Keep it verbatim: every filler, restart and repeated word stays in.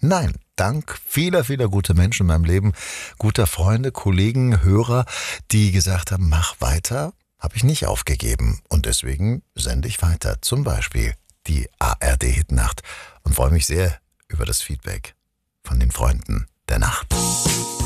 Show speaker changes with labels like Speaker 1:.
Speaker 1: Nein, dank vieler, vieler guter Menschen in meinem Leben, guter Freunde, Kollegen, Hörer, die gesagt haben, mach weiter, habe ich nicht aufgegeben. Und deswegen sende ich weiter. Zum Beispiel die A R D-Hitnacht und freue mich sehr über das Feedback von den Freunden der Nacht.